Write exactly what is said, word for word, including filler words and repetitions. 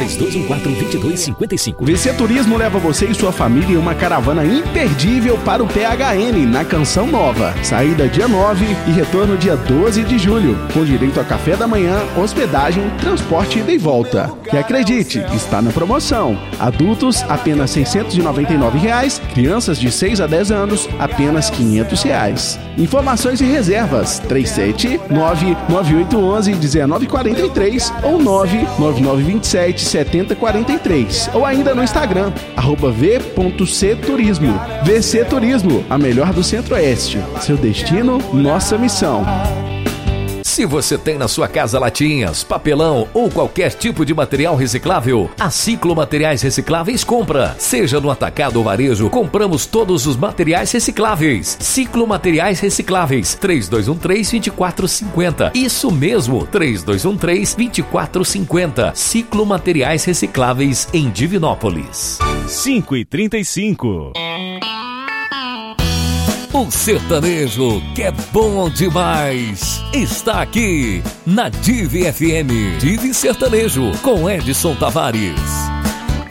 três dois um quatro, dois dois cinco cinco. V C Turismo leva você e sua família em uma caravana imperdível para o P H N, na Canção Nova. Saída dia nove e retorno dia doze de julho, com direito a café da manhã, hospedagem, transporte ida e volta. E acredite, está na promoção. Adultos, apenas seiscentos e noventa e nove reais, crianças de seis a dez anos, apenas quinhentos reais. Informações e reservas, três sete nove, nove oito um um, um nove quatro três ou nove nove nove dois sete, sete zero quatro três, ou ainda no Instagram, arroba v ponto c turismo. V C Turismo, a melhor do Centro-Oeste. Seu destino, nossa missão. Se você tem na sua casa latinhas, papelão ou qualquer tipo de material reciclável, a Ciclo Materiais Recicláveis compra. Seja no atacado ou varejo, compramos todos os materiais recicláveis. Ciclo Materiais Recicláveis, três dois um três, dois quatro cinco zero. Isso mesmo, três dois um três, dois quatro cinco zero. Ciclo Materiais Recicláveis em Divinópolis. cinco e trinta e cinco. O sertanejo, que é bom demais, está aqui na Divi F M. Divi Sertanejo, com Edson Tavares.